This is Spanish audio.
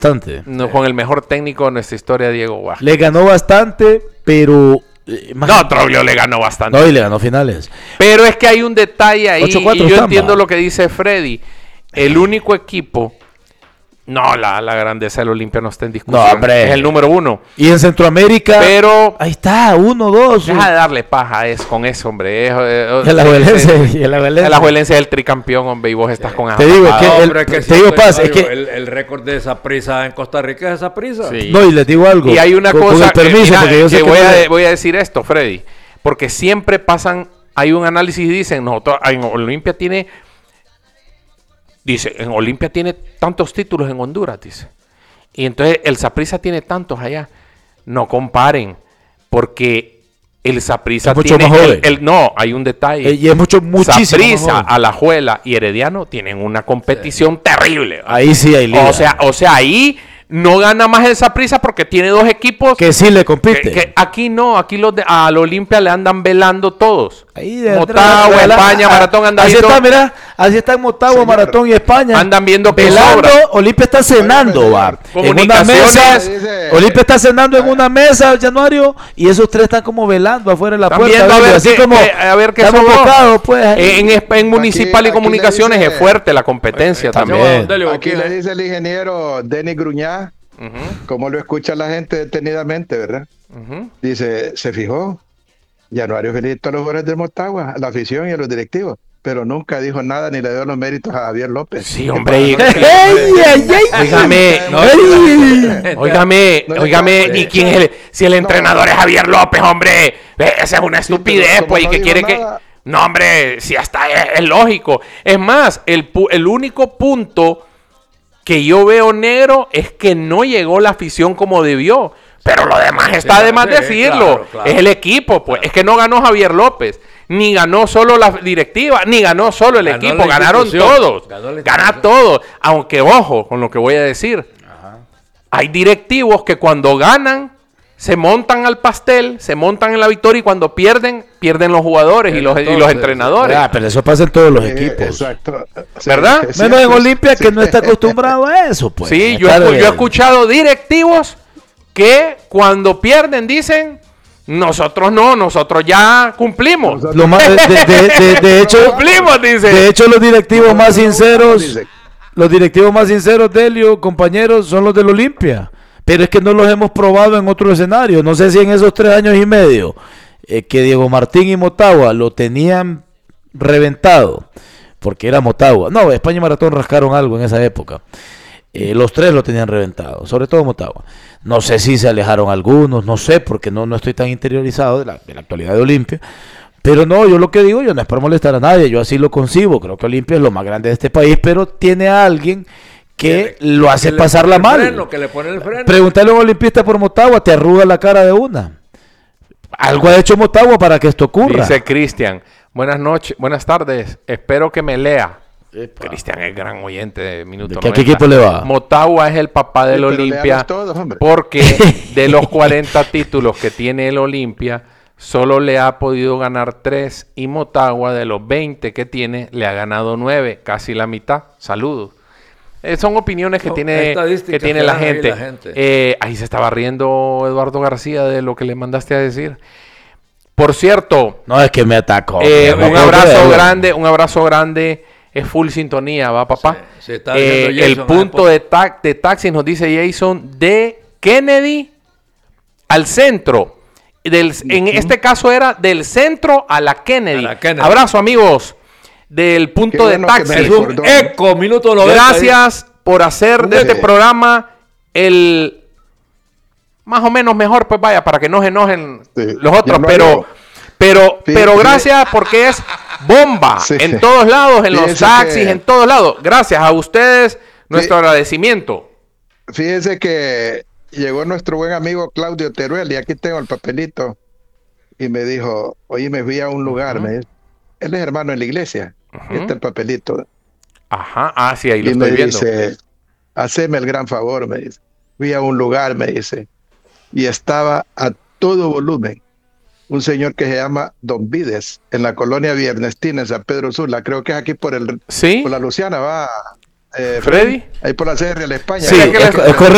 bastante. No, con el mejor técnico de nuestra historia, Diego Vázquez. Le ganó bastante, pero... No, Troglio le ganó bastante. No, y le ganó finales. Pero es que hay un detalle ahí, 8-4 y yo Samba. entiendo lo que dice Freddy. El único equipo... No, la grandeza del Olimpia no está en discusión. No, hombre. Es el número 1. Y en Centroamérica... Pero... Ahí está, 1-2. Deja de darle paja con eso, hombre. Y el Alajuelense es el tricampeón, hombre, y vos estás con Te digo, es que hombre, te digo, Paz, es que... el récord de Saprissa en Costa Rica es Saprissa. Sí. No, y les digo algo. Y hay una con cosa el permiso, porque yo sé que voy a decir esto, Freddy. Porque siempre pasan... Hay un análisis y dicen, nosotros, en Olimpia tiene... Dice, en Olimpia tiene tantos títulos en Honduras, dice. Y entonces el Saprissa tiene tantos allá. No comparen, porque el Saprissa mucho tiene... más joven. No, hay un detalle. Y es muchísimo más Saprissa, joven. Alajuela y Herediano tienen una competición terrible. Ahí sí hay liga. O sea, ahí no gana más el Saprissa porque tiene dos equipos que sí le compite. que aquí no, aquí al Olimpia le andan velando todos. Ahí de Motagua, España, Maratón anda así viendo. está, mira, así están Motagua, Señor, Maratón y España. Andan viendo que velando, sobra. Olimpia está cenando, va. En una Comunicaciones. mesa. Olimpia está cenando en una mesa, Januario, y esos tres están como velando afuera de la Están puerta. viendo a ver qué estamos sobró. bocados, pues. ahí. En Municipal y aquí Comunicaciones le dice- es fuerte la competencia también. Aquí le dice el ingeniero Denis Gruñá, como lo escucha la gente detenidamente, ¿verdad? Dice, se fijó, Januario felicitó a los jugadores del Motagua, a la afición y a los directivos, pero nunca dijo nada ni le dio los méritos a Javier López. Sí, hombre. Óigame, ¿y quién es si el entrenador es Javier López, hombre? Esa es una estupidez, pero pues, y como que no quiere dijo que... nada. No, hombre, si hasta es lógico. Es más, el único punto que yo veo negro es que no llegó la afición como debió. Pero lo demás está de más decirlo. Claro. Es el equipo, pues. Es que no ganó Javier López. Ni ganó solo la directiva, ni ganó solo el Ganó equipo. la Ganaron institución. todos. Ganó la Gana institución. todos. Aunque, ojo, con lo que voy a decir. Hay directivos que cuando ganan se montan al pastel, se montan en la victoria, y cuando pierden los jugadores y los entrenadores. Pero eso pasa en todos los equipos. Exacto. ¿Verdad? Sí, Menos en sí, Olimpia, sí. que no está acostumbrado a eso, pues. Sí, yo he escuchado directivos que cuando pierden dicen, nosotros no, nosotros ya cumplimos. Lo más, de hecho, Cumplimos, dice. de hecho, los directivos más sinceros, Dice. Delio, compañeros, son los del Olimpia. Pero es que no los hemos probado en otro escenario. No sé si en esos 3 años y medio que Diego Martín y Motagua lo tenían reventado, porque era Motagua. No, España y Maratón rascaron algo en esa época. Los tres lo tenían reventado, sobre todo Motagua. No sé si se alejaron algunos, no sé, porque no estoy tan interiorizado de la actualidad de Olimpia. Pero no, yo lo que digo, yo no es para molestar a nadie, yo así lo concibo. Creo que Olimpia es lo más grande de este país, pero tiene a alguien que lo hace pasarla mal. Que le pone el freno. Pregúntale a un olimpista por Motagua, te arruga la cara de una. Algo ha hecho Motagua para que esto ocurra. Dice Cristian, buenas tardes, espero que me lea. Cristian es gran oyente de Minuto ¿De qué 90. equipo le va? Motagua es el papá del Sí, pero Olimpia, leamos todos, hombre. porque de los 40 títulos que tiene el Olimpia, solo le ha podido ganar 3, y Motagua de los 20 que tiene, le ha ganado 9, casi la mitad. Saludos. Son opiniones que Son tiene estadísticas la que dan ahí gente. la gente. Ahí se estaba riendo Eduardo García de lo que le mandaste a decir. Por cierto, No, es que me atacó. un abrazo grande. Es full sintonía, ¿va, papá? Sí, está diciendo el Jason, punto de taxi, nos dice Jason, de Kennedy al centro. En este caso era del centro a la Kennedy. Abrazo, amigos, del punto Qué de bueno que taxi. me Es un recordó. eco, minuto 90. Gracias por hacer de este programa el más o menos mejor, pues vaya, para que no se enojen Sí, los otros, ya no pero Sí, sí. gracias, porque es bomba Sí. en todos lados, en los Fíjese taxis, que- en todos lados. Gracias a ustedes, nuestro agradecimiento. Fíjese que llegó nuestro buen amigo Claudio Teruel, y aquí tengo el papelito, y me dijo, oye, me fui a un lugar, me dice, él es hermano en la iglesia, aquí está el papelito, Ajá, sí, ahí lo y me estoy viendo. dice, haceme el gran favor, me dice, fui a un lugar, me dice, y estaba a todo volumen un señor que se llama Don Vides, en la colonia Viernestina, en San Pedro Sula, creo que es aquí por ¿Sí? la Luciana, va, ¿Freddy? ahí por la Sierra de la España. Sí, Mira que es correcto.